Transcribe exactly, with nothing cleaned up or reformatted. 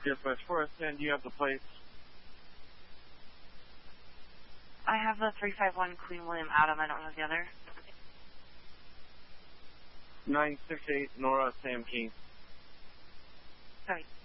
Dispatch four S ten, do you have the plates? I have the three five one Queen William Adam. I don't have the other. nine six eight Nora Sam King. Sorry.